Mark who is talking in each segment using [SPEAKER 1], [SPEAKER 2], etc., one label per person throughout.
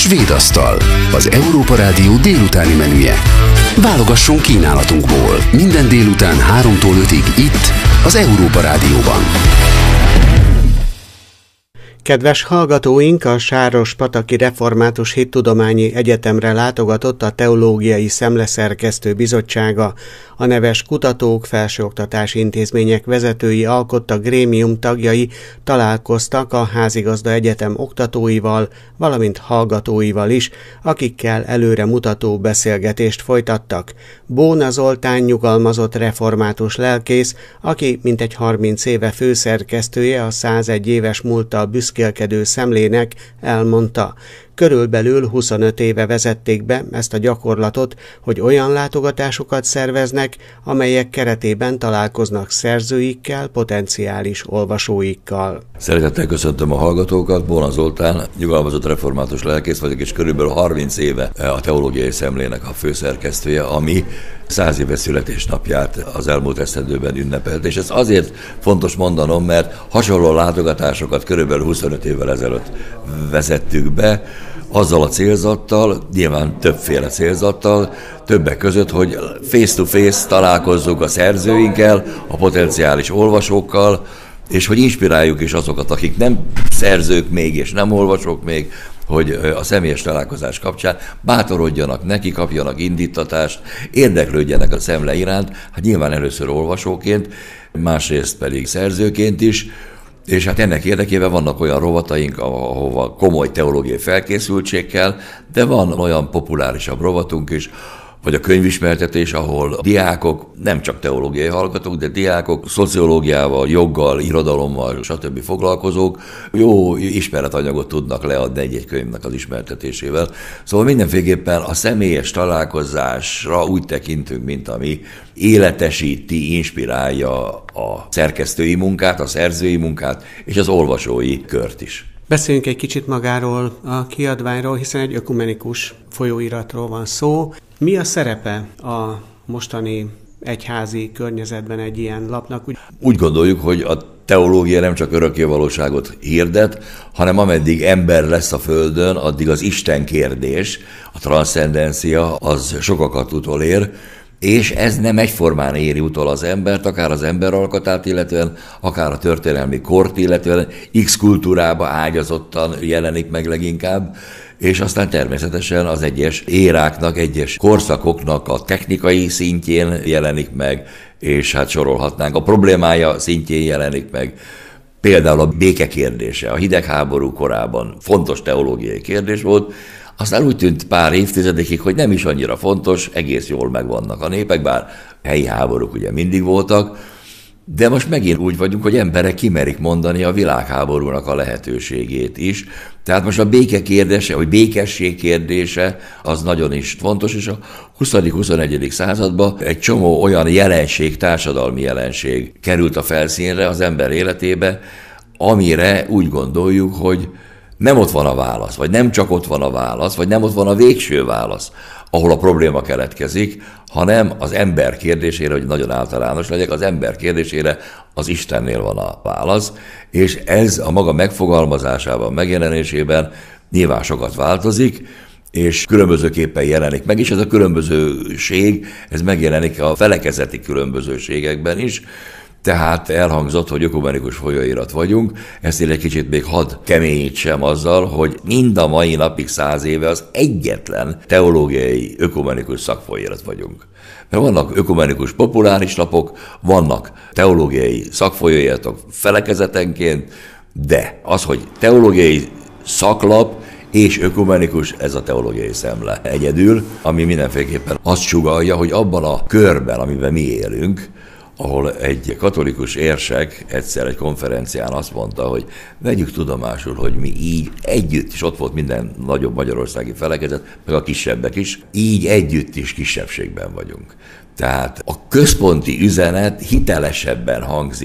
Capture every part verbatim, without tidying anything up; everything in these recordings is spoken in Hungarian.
[SPEAKER 1] Svéd asztal, az Európa Rádió délutáni menüje. Válogasson kínálatunkból minden délután háromtól ötig itt, az Európa Rádióban.
[SPEAKER 2] Kedves hallgatóink, a Sárospataki Református Hittudományi Egyetemre látogatott a Teológiai Szemleszerkesztő Bizottsága. A neves kutatók, felsőoktatási intézmények vezetői, alkotta grémium tagjai találkoztak a Házigazda Egyetem oktatóival, valamint hallgatóival is, akikkel előre mutató beszélgetést folytattak. Bóna Zoltán nyugalmazott református lelkész, aki mintegy harminc éve főszerkesztője a százegy éves múlttal büszkélkedő Szemlének, elmondta. Körülbelül huszonöt éve vezették be ezt a gyakorlatot, hogy olyan látogatásokat szerveznek, amelyek keretében találkoznak szerzőikkel, potenciális olvasóikkal.
[SPEAKER 3] Szeretettel köszöntöm a hallgatókat, Bóna Zoltán, nyugalmazott református lelkész vagyok, és körülbelül harminc éve a Teológiai Szemlének a főszerkesztője, ami száz éves születésnapját az elmúlt esztendőben ünnepelt. És ez azért fontos mondanom, mert hasonló látogatásokat körülbelül huszonöt évvel ezelőtt vezettük be, azzal a célzattal, nyilván többféle célzattal, többek között, hogy face-to-face találkozzunk a szerzőinkkel, a potenciális olvasókkal, és hogy inspiráljuk is azokat, akik nem szerzők még, és nem olvasók még, hogy a személyes találkozás kapcsán bátorodjanak neki, kapjanak indítatást, érdeklődjenek a Szemle iránt, hát nyilván először olvasóként, másrészt pedig szerzőként is, és hát ennek érdekében vannak olyan rovataink, ahova komoly teológiai felkészültség kell, de van olyan populárisabb rovatunk is, vagy a könyvismertetés, ahol diákok, nem csak teológiai hallgatók, de diákok szociológiával, joggal, irodalommal, stb. Foglalkozók jó ismeretanyagot tudnak leadni egy-egy könyvnek az ismertetésével. Szóval mindenféleképpen a személyes találkozásra úgy tekintünk, mint ami életesíti, inspirálja a szerkesztői munkát, a szerzői munkát és az olvasói kört is.
[SPEAKER 2] Beszéljünk egy kicsit magáról a kiadványról, hiszen egy ökumenikus folyóiratról van szó. Mi a szerepe a mostani egyházi környezetben egy ilyen lapnak?
[SPEAKER 3] Úgy gondoljuk, hogy a teológia nem csak örökké valóságot hirdet, hanem ameddig ember lesz a földön, addig az Isten kérdés, a transzcendencia, az sokakat utolér, és ez nem egyformán éri utol az embert, akár az ember alkatát illetően, akár a történelmi kort illetően, X kultúrába ágyazottan jelenik meg leginkább, és aztán természetesen az egyes éráknak, egyes korszakoknak a technikai szintjén jelenik meg, és hát sorolhatnánk, a problémája szintjén jelenik meg. Például a béke kérdése, a hidegháború korában fontos teológiai kérdés volt, aztán úgy tűnt pár évtizedekig, hogy nem is annyira fontos, egész jól megvannak a népek, bár helyi háborúk ugye mindig voltak, de most megint úgy vagyunk, hogy emberek kimerik mondani a világháborúnak a lehetőségét is. Tehát most a béke kérdése, vagy békesség kérdése, az nagyon is fontos, és a huszadik-huszonegyedik században egy csomó olyan jelenség, társadalmi jelenség került a felszínre az ember életébe, amire úgy gondoljuk, hogy nem ott van a válasz, vagy nem csak ott van a válasz, vagy nem ott van a végső válasz, ahol a probléma keletkezik, hanem az ember kérdésére, hogy nagyon általános legyek, az ember kérdésére az Istennél van a válasz, és ez a maga megfogalmazásában, megjelenésében nyilván sokat változik, és különbözőképpen jelenik meg, és ez a különbözőség, ez megjelenik a felekezeti különbözőségekben is. Tehát elhangzott, hogy ökumenikus folyóirat vagyunk, ezt én egy kicsit még hadd keményítsem azzal, hogy mind a mai napig száz éve az egyetlen teológiai ökumenikus szakfolyóirat vagyunk. Mert vannak ökumenikus populáris lapok, vannak teológiai szakfolyóiratok felekezetenként, de az, hogy teológiai szaklap és ökumenikus, ez a Teológiai Szemle egyedül, ami mindenféleképpen azt sugallja, hogy abban a körben, amiben mi élünk, ahol egy katolikus érsek egyszer egy konferencián azt mondta, hogy vegyük tudomásul, hogy mi így együtt, és ott volt minden nagyobb magyarországi felekezet, meg a kisebbek is, így együtt is kisebbségben vagyunk. Tehát a központi üzenet hitelesebben hangzik,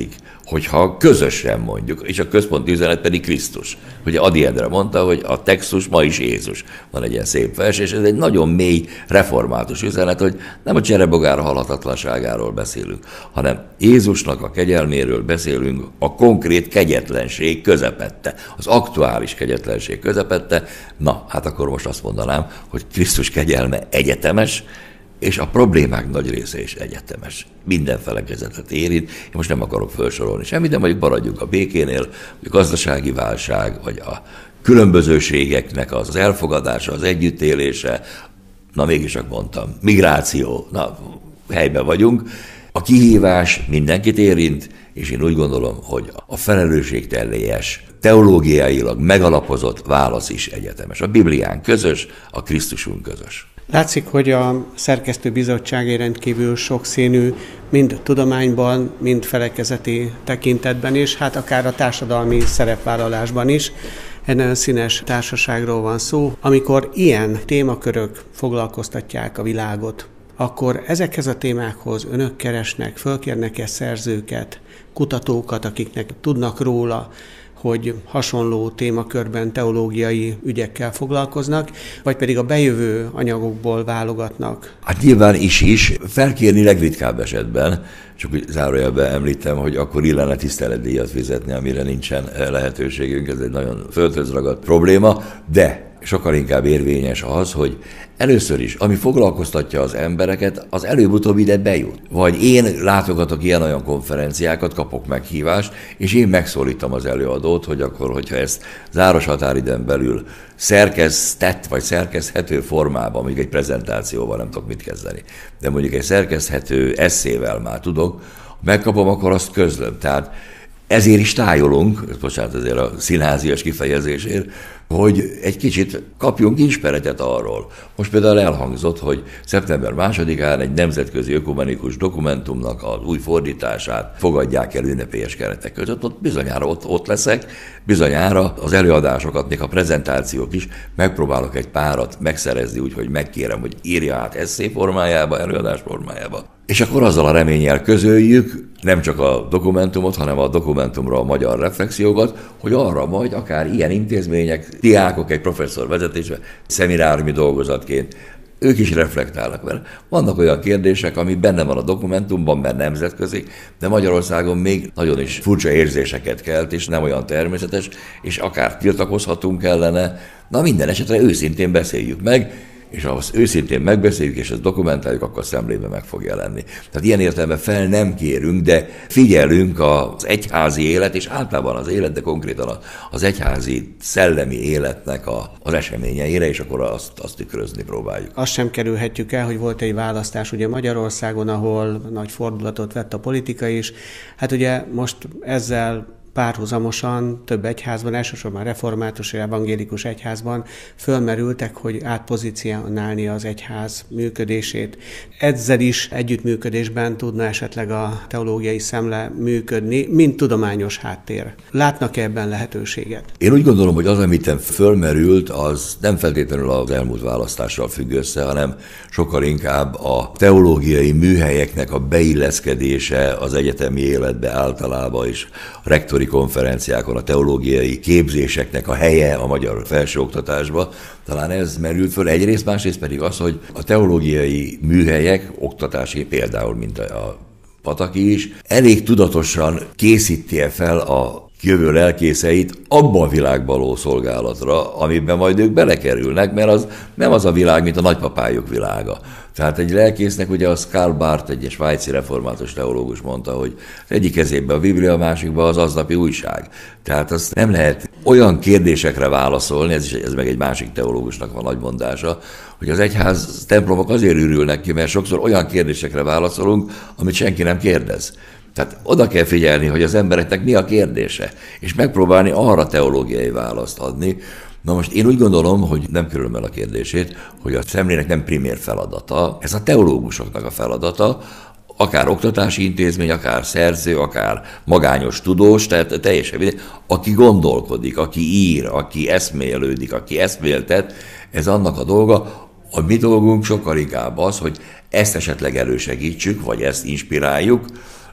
[SPEAKER 3] hogyha közösen mondjuk, és a központi üzenet pedig Krisztus. Ugye Ady Endre mondta, hogy a textus ma is Jézus. Van egy ilyen szép vers, és ez egy nagyon mély református üzenet, hogy nem a cserebogár halhatatlanságáról beszélünk, hanem Jézusnak a kegyelméről beszélünk a konkrét kegyetlenség közepette, az aktuális kegyetlenség közepette. Na, hát akkor most azt mondanám, hogy Krisztus kegyelme egyetemes, és a problémák nagy része is egyetemes. Minden felekezetet érint. Én most nem akarok felsorolni semmit, de mondjuk maradjunk a békénél, vagy a gazdasági válság, vagy a különbözőségeknek az elfogadása, az együttélése, na mégis csak mondtam, migráció, na helyben vagyunk. A kihívás mindenkit érint, és én úgy gondolom, hogy a felelősségteljes, teológiailag megalapozott válasz is egyetemes. A Biblián közös, a Krisztusunk közös.
[SPEAKER 2] Látszik, hogy a szerkesztőbizottság rendkívül sokszínű, mind tudományban, mind felekezeti tekintetben is, hát akár a társadalmi szerepvállalásban is. Egy nagyon színes társaságról van szó. Amikor ilyen témakörök foglalkoztatják a világot, akkor ezekhez a témákhoz önök keresnek, fölkérnek-e szerzőket, kutatókat, akiknek tudnak róla, hogy hasonló témakörben teológiai ügyekkel foglalkoznak, vagy pedig a bejövő anyagokból válogatnak?
[SPEAKER 3] Hát nyilván is is, felkérni legritkább esetben, csak úgy zárójelben említem, hogy akkor illene tiszteletdíjat fizetni, amire nincsen lehetőségünk, ez egy nagyon földhöz ragadt probléma, de sokkal inkább érvényes az, hogy először is, ami foglalkoztatja az embereket, az előbb-utóbb ide bejut. Vagy én látogatok ilyen-olyan konferenciákat, kapok meghívást, és én megszólítom az előadót, hogy akkor, hogyha ezt záros határidőn belül szerkesztett, vagy szerkeszthető formában, mondjuk egy prezentációval nem tudok mit kezdeni, de mondjuk egy szerkeszthető esszével már tudok, megkapom, akkor azt közlöm. Tehát ezért is tájolunk, bocsánat azért a színházias kifejezésért, hogy egy kicsit kapjunk ismeretet arról. Most például elhangzott, hogy szeptember másodikán egy nemzetközi ökumenikus dokumentumnak az új fordítását fogadják el ünnepélyes keretek között. Ott bizonyára ott, ott leszek, bizonyára az előadásokat, még a prezentációk is, megpróbálok egy párat megszerezni, úgyhogy megkérem, hogy írja át esszé formájába, előadás formájába. És akkor azzal a reménnyel közöljük, nem csak a dokumentumot, hanem a dokumentumra a magyar reflexiókat, hogy arra majd akár ilyen intézmények, diákok egy professzor vezetésben, szemináriumi dolgozatként, ők is reflektálnak vele. Vannak olyan kérdések, ami benne van a dokumentumban, mert nemzetközi, de Magyarországon még nagyon is furcsa érzéseket kelt, és nem olyan természetes, és akár tiltakozhatunk ellene. Na minden esetre őszintén beszéljük meg, és ha azt őszintén megbeszéljük, és ezt dokumentáljuk, akkor szemlébe meg fog jelenni. Tehát ilyen értelemben fel nem kérünk, de figyelünk az egyházi élet, és általában az élet, de konkrétan az egyházi szellemi életnek a, az eseményeire, és akkor azt, azt tükrözni próbáljuk.
[SPEAKER 2] Azt sem kerülhetjük el, hogy volt egy választás ugye Magyarországon, ahol nagy fordulatot vett a politika is. Hát ugye most ezzel párhuzamosan több egyházban, elsősorban református és evangélikus egyházban fölmerültek, hogy átpozícionálni az egyház működését. Ezzel is együttműködésben tudna esetleg a teológiai szemle működni, mint tudományos háttér. Látnak-e ebben lehetőséget?
[SPEAKER 3] Én úgy gondolom, hogy az, amit fölmerült, az nem feltétlenül az elmúlt választással függ össze, hanem sokkal inkább a teológiai műhelyeknek a beilleszkedése az egyetemi életbe általában is, a rektori konferenciákon, a teológiai képzéseknek a helye a magyar felsőoktatásban. Talán ez merült föl egyrészt, másrészt pedig az, hogy a teológiai műhelyek, oktatási például, mint a Pataki is, elég tudatosan készíti fel a jövő lelkészeit abba a világba való szolgálatra, amiben majd ők belekerülnek, mert az nem az a világ, mint a nagypapájuk világa. Tehát egy lelkésznek, ugye a Karl Barth, egy svájci református teológus mondta, hogy az egyik kezében a Biblia, a másikban az aznapi újság. Tehát azt nem lehet olyan kérdésekre válaszolni, ez, is, ez meg egy másik teológusnak van nagy mondása, hogy az egyház templomok azért ürülnek ki, mert sokszor olyan kérdésekre válaszolunk, amit senki nem kérdez. Tehát oda kell figyelni, hogy az embereknek mi a kérdése, és megpróbálni arra teológiai választ adni. Na most én úgy gondolom, hogy nem kerülöm el a kérdését, hogy a szemlének nem primér feladata, ez a teológusoknak a feladata, akár oktatási intézmény, akár szerző, akár magányos tudós, tehát teljesen mindegy, aki gondolkodik, aki ír, aki eszmélődik, aki eszméltet, ez annak a dolga. A mi dolgunk sokkal inkább az, hogy ezt esetleg elősegítsük, vagy ezt inspiráljuk,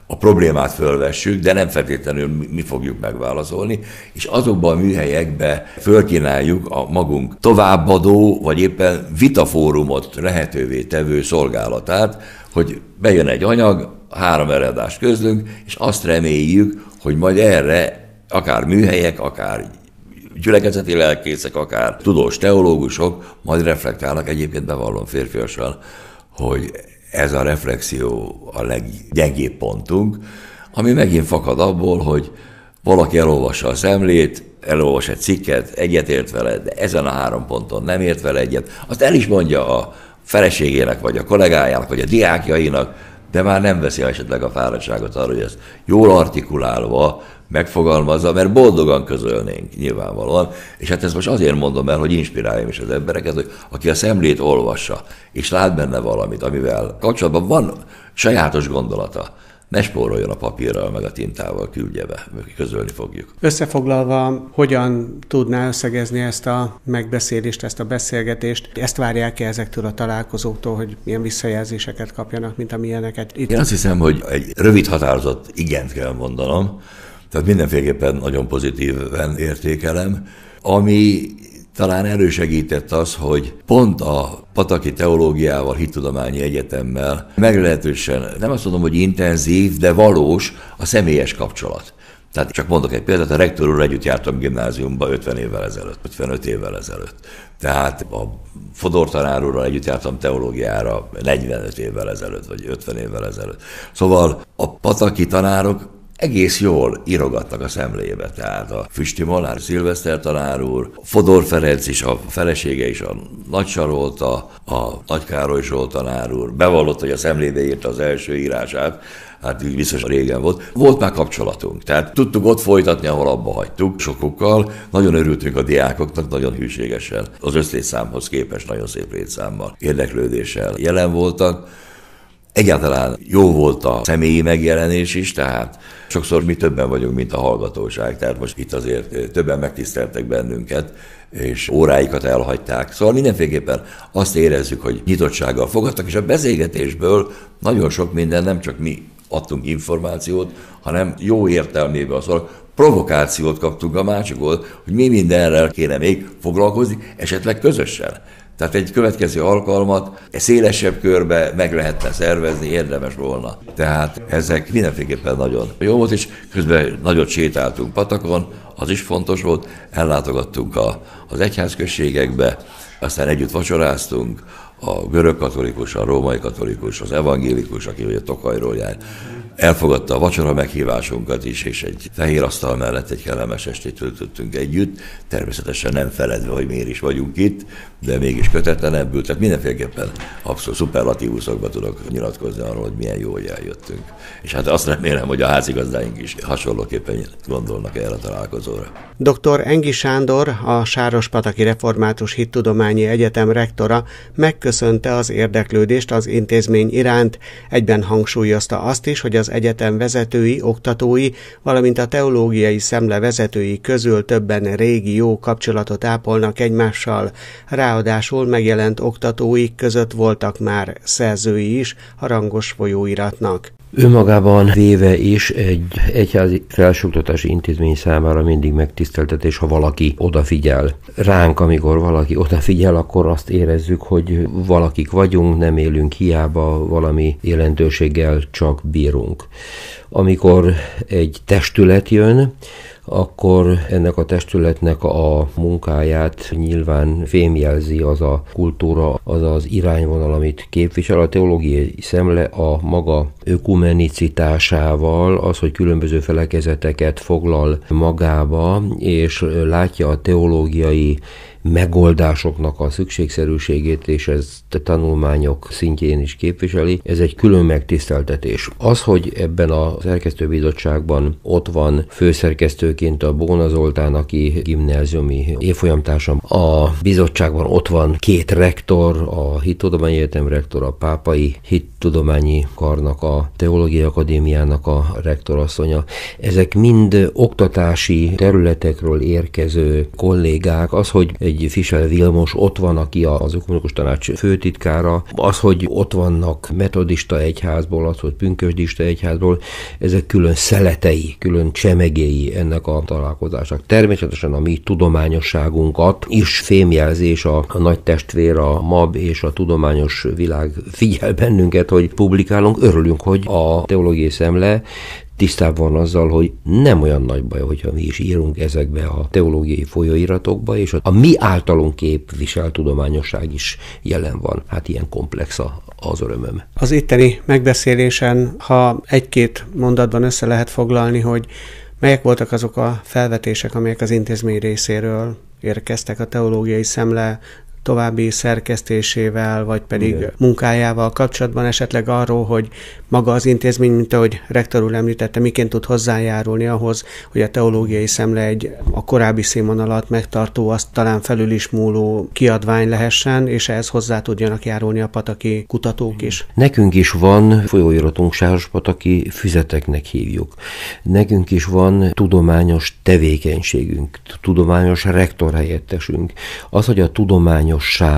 [SPEAKER 3] a problémát fölvessük, de nem feltétlenül mi fogjuk megválaszolni, és azokban a műhelyekben fölkínáljuk a magunk továbbadó, vagy éppen vitafórumot lehetővé tevő szolgálatát, hogy bejön egy anyag, három előadást közlünk, és azt reméljük, hogy majd erre akár műhelyek, akár gyülekezeti lelkészek, akár tudós teológusok majd reflektálnak. Egyébként bevallom férfiasan, hogy ez a reflexió a leggyengébb pontunk, ami megint fakad abból, hogy valaki elolvassa a szemlét, elolvas egy cikket, egyetért vele, de ezen a három ponton nem ért vele egyet. Azt el is mondja a feleségének, vagy a kollégájának, vagy a diákjainak, de már nem veszi esetleg a fáradtságot arra, hogy ezt jól artikulálva megfogalmazza, mert boldogan közölnénk nyilvánvalóan. És hát ezt most azért mondom el, hogy inspiráljam is az embereket, hogy aki a szemlét olvassa, és lát benne valamit, amivel kapcsolatban van sajátos gondolata, ne spóroljon a papírral, meg a tintával, küldje be, közölni fogjuk.
[SPEAKER 2] Összefoglalva, hogyan tudná összegezni ezt a megbeszélést, ezt a beszélgetést? Ezt várják-e ezektől a találkozóktól, hogy milyen visszajelzéseket kapjanak, mint amilyeneket itt?
[SPEAKER 3] Én azt hiszem, hogy egy rövid határozott igent kell mondanom, tehát mindenféleképpen nagyon pozitíven értékelem, ami talán elősegített az, hogy pont a Pataki Teológiával, Hittudományi Egyetemmel meglehetősen, nem azt mondom, hogy intenzív, de valós a személyes kapcsolat. Tehát csak mondok egy példát, a rektor úr együtt jártam gimnáziumba ötven évvel ezelőtt, ötvenöt évvel ezelőtt. Tehát a Fodor tanár úrral együtt jártam teológiára negyvenöt évvel ezelőtt, vagy ötven évvel ezelőtt. Szóval a pataki tanárok egész jól írogatnak a szemlébe, tehát a Füsti Molnár Szilveszter tanár úr, Fodor Ferenc is, a felesége is, a Nagy Sarolta, a Nagy Károly Zsolt tanár úr bevallott, hogy a szemlébe írta az első írását, hát biztos régen volt. Volt már kapcsolatunk, tehát tudtuk ott folytatni, ahol abba hagytuk sokukkal. Nagyon örültünk a diákoknak, nagyon hűségesen, az összlétszámhoz képest nagyon szép létszámmal, érdeklődéssel jelen voltak. Egyáltalán jó volt a személyi megjelenés is, tehát sokszor mi többen vagyunk, mint a hallgatóság, tehát most itt azért többen megtiszteltek bennünket, és óráikat elhagyták. Szóval mindenféleképpen azt érezzük, hogy nyitottsággal fogadtak, és a beszélgetésből nagyon sok minden, nem csak mi adtunk információt, hanem jó értelmében, szóval provokációt kaptunk a másikból, hogy mi mindenrel kéne még foglalkozni, esetleg közösen. Tehát egy következő alkalmat szélesebb körbe meg lehetne szervezni, érdemes volna. Tehát ezek mindenféleképpen nagyon jó volt, és közben nagyot sétáltunk patakon, az is fontos volt, ellátogattunk a, az egyházközségekbe, aztán együtt vacsoráztunk, a görög katolikus, a római katolikus, az evangélikus, aki ugye Tokajról jár, elfogadta a vacsora meghívásunkat is, és egy fehér asztal mellett egy kellemes estét töltöttünk együtt, természetesen nem feledve, hogy miért is vagyunk itt, de mégis kötetlenebbül, tehát mindenféleképpen abszolút szuperlatívuszokban tudok nyilatkozni arról, hogy milyen jó, hogy eljöttünk. És hát azt remélem, hogy a házigazdáink is hasonlóképpen gondolnak erre a találkozóra.
[SPEAKER 2] doktor Engi Sándor, a Sárospataki Református Hittudományi Egyetem rektora megköszönte az érdeklődést az intézmény iránt, egyben hangsúlyozta azt is, hogy az egyetem vezetői, oktatói, valamint a teológiai szemle vezetői közül többen régi jó kapcsolatot ápolnak egymással, ráadásul megjelent oktatóik között voltak már szerzői is a rangos folyóiratnak.
[SPEAKER 4] Önmagában véve is egy egyházi felsőoktatási intézmény számára mindig megtiszteltetés, ha valaki odafigyel ránk. Amikor valaki odafigyel, akkor azt érezzük, hogy valakik vagyunk, nem élünk hiába, valami jelentőséggel csak bírunk. Amikor egy testület jön, akkor ennek a testületnek a munkáját nyilván fémjelzi az a kultúra, az az irányvonal, amit képvisel. A teológiai szemle a maga ökumenicitásával, az, hogy különböző felekezeteket foglal magába, és látja a teológiai megoldásoknak a szükségszerűségét, és ez a tanulmányok szintjén is képviseli. Ez egy külön megtiszteltetés. Az, hogy ebben a szerkesztőbizottságban ott van főszerkesztőként a Bóna Zoltán, aki gimnáziumi évfolyamtársam, a bizottságban ott van két rektor, a Hittudományi Egyetem rektor, a Pápai Hit Hittudományi Karnak, a Teológiai Akadémiának a rektorasszonya. Ezek mind oktatási területekről érkező kollégák. Az, hogy egy Fischel Vilmos ott van, aki az Ökumenikus Tanács főtitkára, az, hogy ott vannak metodista egyházból, az, hogy pünkösdista egyházból, ezek külön szeletei, külön csemegéi ennek a találkozásnak. Természetesen a mi tudományosságunkat is fémjelzés, a, a nagy testvér, a MAB és a tudományos világ figyel bennünket, hogy publikálunk. Örülünk, hogy a Teológiai Szemle tisztában van azzal, hogy nem olyan nagy baj, hogyha mi is írunk ezekbe a teológiai folyóiratokba, és a mi általunk képviselt tudományosság is jelen van. Hát ilyen komplex az örömöm.
[SPEAKER 2] Az itteni megbeszélésen, ha egy-két mondatban össze lehet foglalni, hogy melyek voltak azok a felvetések, amelyek az intézmény részéről érkeztek a Teológiai Szemle további szerkesztésével, vagy pedig igen. munkájával kapcsolatban, esetleg arról, hogy maga az intézmény, mint ahogy rektor úr említette, miként tud hozzájárulni ahhoz, hogy a Teológiai Szemle egy a korábbi színvonalat megtartó, azt talán felül is múló kiadvány lehessen, és ehhez hozzá tudjanak járulni a pataki kutatók is.
[SPEAKER 4] Nekünk is van folyóiratunk, Sárospataki Füzeteknek hívjuk. Nekünk is van tudományos tevékenységünk, tudományos rektorhelyettesünk. Az, hogy a tudományos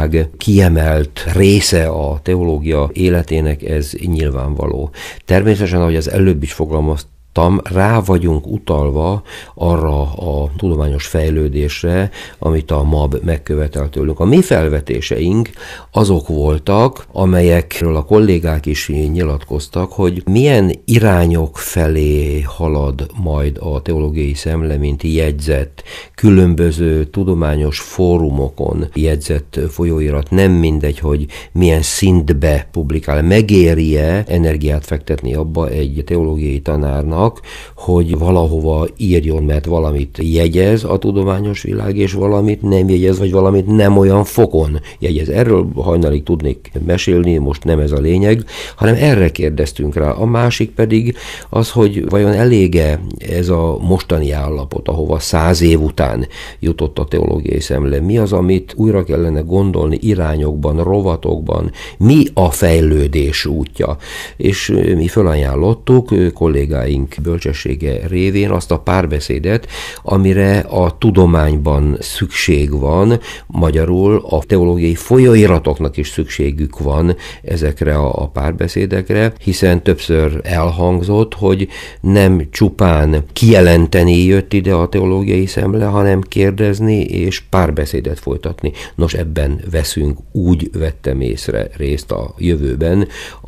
[SPEAKER 4] kiemelt része a teológia életének, ez nyilvánvaló. Természetesen, ahogy az előbb is fogalmaztam, rá vagyunk utalva arra a tudományos fejlődésre, amit a MAB megkövetel tőlünk. A mi felvetéseink azok voltak, amelyekről a kollégák is nyilatkoztak, hogy milyen irányok felé halad majd a Teológiai Szemle, mint jegyzett, különböző tudományos fórumokon jegyzett folyóirat. Nem mindegy, hogy milyen szintbe publikál. Megéri-e energiát fektetni abba egy teológiai tanárnak, hogy valahova írjon, mert valamit jegyez a tudományos világ, és valamit nem jegyez, vagy valamit nem olyan fokon jegyez. Erről hajnalig tudnék mesélni, most nem ez a lényeg, hanem erre kérdeztünk rá. A másik pedig az, hogy vajon elége ez a mostani állapot, ahova száz év után jutott a Teológiai Szemle. Mi az, amit újra kellene gondolni irányokban, rovatokban, mi a fejlődés útja? És mi felajánlottuk kollégáink bölcsessége révén azt a párbeszédet, amire a tudományban szükség van, magyarul a teológiai folyóiratoknak is szükségük van ezekre a párbeszédekre, hiszen többször elhangzott, hogy nem csupán kijelenteni jött ide a Teológiai Szemle, hanem kérdezni és párbeszédet folytatni. Nos, ebben veszünk, úgy vettem észre részt a jövőben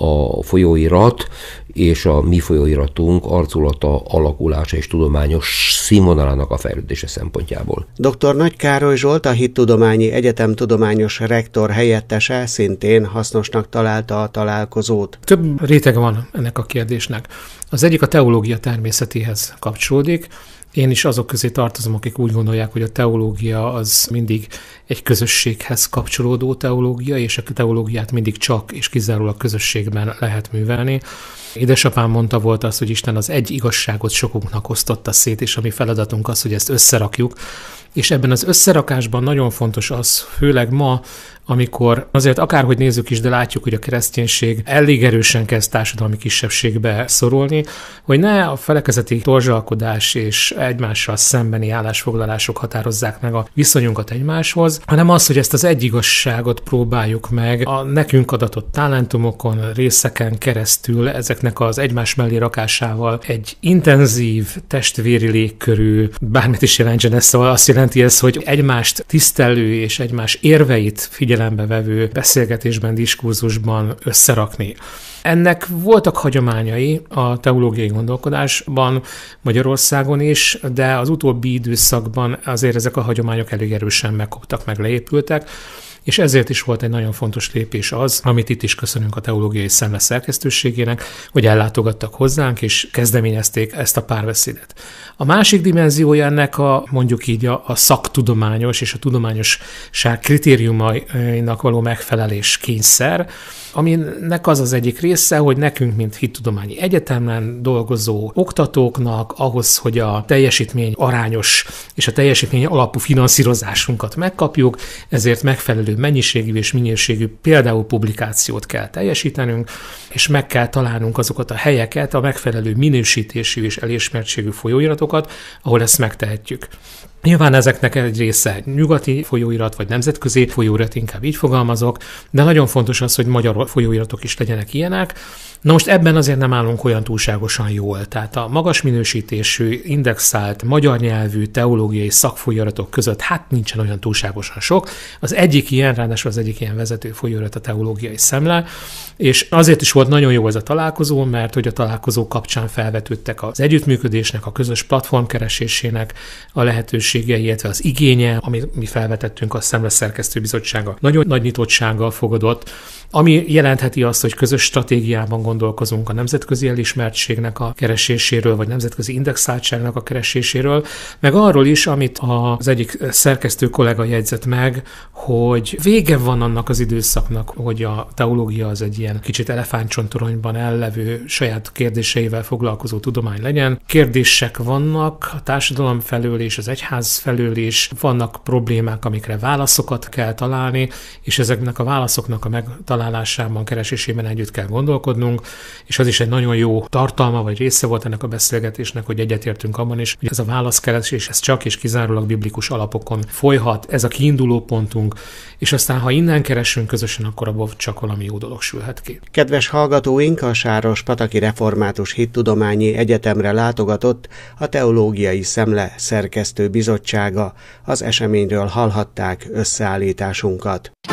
[SPEAKER 4] a folyóirat és a mi folyóiratunk arculata, alakulása és tudományos színvonalának a fejlődése szempontjából.
[SPEAKER 2] doktor Nagy Károly Zsolt, a Hittudományi Egyetem tudományos rektor helyettese szintén hasznosnak találta a találkozót.
[SPEAKER 5] Több rétege van ennek a kérdésnek. Az egyik a teológia természetéhez kapcsolódik. Én is azok közé tartozom, akik úgy gondolják, hogy a teológia az mindig egy közösséghez kapcsolódó teológia, és a teológiát mindig csak és kizárólag közösségben lehet művelni. Édesapám mondta volt az, hogy Isten az egy igazságot sokunknak osztotta szét, és a mi feladatunk az, hogy ezt összerakjuk. És ebben az összerakásban nagyon fontos az, főleg ma, amikor azért akárhogy nézzük is, de látjuk, hogy a kereszténység elég erősen kezd társadalmi kisebbségbe szorulni, hogy ne a felekezeti torzsalkodás és egymással szembeni állásfoglalások határozzák meg a viszonyunkat egymáshoz, hanem az, hogy ezt az egy igazságot próbáljuk meg a nekünk adatott talentumokon, részeken keresztül ezeknek az egymás mellé rakásával egy intenzív, testvéri légkörű, bármit is jelentsen ez, szóval azt jelenti ez, hogy egymást tisztelő és egymás érveit figyelembe vevő beszélgetésben, diskurzusban összerakni. Ennek voltak hagyományai a teológiai gondolkodásban Magyarországon is, de az utóbbi időszakban azért ezek a hagyományok elég erősen megkoptak, meg leépültek, és ezért is volt egy nagyon fontos lépés az, amit itt is köszönünk a Teológiai Szemle szerkesztőségének, hogy ellátogattak hozzánk, és kezdeményezték ezt a párbeszédet. A másik dimenziója ennek a, mondjuk így a, a szaktudományos és a tudományosság kritériumainak való megfelelés kényszer, aminek az az egyik része, hogy nekünk, mint Hittudományi Egyetemen dolgozó oktatóknak ahhoz, hogy a teljesítmény arányos és a teljesítmény alapú finanszírozásunkat megkapjuk, ezért megfelelő megfelelő mennyiségű és minőségű például publikációt kell teljesítenünk, és meg kell találnunk azokat a helyeket, a megfelelő minősítésű és elismertségű folyóiratokat, ahol ezt megtehetjük. Nyilván ezeknek egy része nyugati folyóirat, vagy nemzetközi folyóirat, inkább így fogalmazok, de nagyon fontos az, hogy magyar folyóiratok is legyenek ilyenek. Na most ebben azért nem állunk olyan túlságosan jól. Tehát a magas minősítésű, indexált, magyar nyelvű teológiai szakfolyóiratok között hát nincsen olyan túlságosan sok. Az egyik ilyen, ráadásul az egyik ilyen vezető folyóirat a Teológiai Szemle, és azért is volt nagyon jó ez a találkozó, mert hogy a találkozó kapcsán felvetődtek az együttműködésnek, a közös platform keresésének a lehetőségei, illetve az igénye, amit mi felvetettünk, a Szemle Szerkesztőbizottsága nagyon nagy nyitottsággal fogadott, ami jelentheti azt, hogy közös stratégiában gondolkozunk a nemzetközi elismertségnek a kereséséről, vagy nemzetközi indexáltságnak a kereséséről, meg arról is, amit az egyik szerkesztő kollega jegyzett meg, hogy vége van annak az időszaknak, hogy a teológia az egy ilyen kicsit elefántcsontoronyban ellevő saját kérdéseivel foglalkozó tudomány legyen. Kérdések vannak a társadalom felől és az egyház felől is, vannak problémák, amikre válaszokat kell találni, és ezeknek a válaszoknak a megtalálásában, keresésében együtt kell gondolkodnunk, és az is egy nagyon jó tartalma vagy része volt ennek a beszélgetésnek, hogy egyetértünk abban is, hogy ez a válaszkeresés ez csak és kizárólag biblikus alapokon folyhat, ez a kiinduló pontunk, és aztán, ha innen keresünk közösen, akkor abból csak valami jó dolog sülhet ki.
[SPEAKER 2] Kedves hallgatóink, a Sárospataki Református Hittudományi Egyetemre látogatott a Teológiai Szemle Szerkesztőbizottsága. Az eseményről hallhatták összeállításunkat.